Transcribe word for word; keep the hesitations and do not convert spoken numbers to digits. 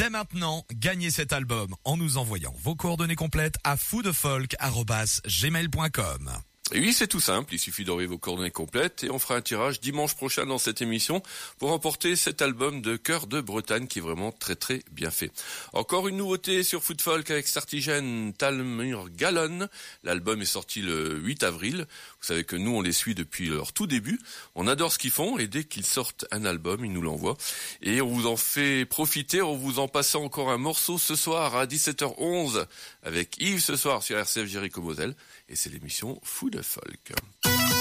dès maintenant gagner cet album en nous envoyant vos coordonnées complètes à foodfolk arobase gmail point com. Et oui, c'est tout simple, il suffit d'envoyer vos coordonnées complètes et on fera un tirage dimanche prochain dans cette émission pour remporter cet album de Cœur de Bretagne qui est vraiment très très bien fait. Encore une nouveauté sur Foodfolk avec Sartigène, Talmur Gallon. L'album est sorti le huit avril. Vous savez que nous on les suit depuis leur tout début. On adore ce qu'ils font et dès qu'ils sortent un album, ils nous l'envoient. Et on vous en fait profiter en vous en passant encore un morceau ce soir à dix-sept heures onze avec Yves ce soir sur R C F Jéricho Moselle. Et c'est l'émission Food Folk.